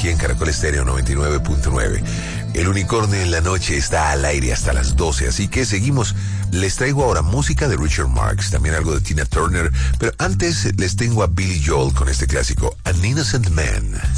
aquí en Caracol Estéreo 99.9. El Unicornio en la Noche está al aire hasta las 12, así que seguimos. Les traigo ahora música de Richard Marx, también algo de Tina Turner, pero antes les tengo a Billy Joel con este clásico, An Innocent Man.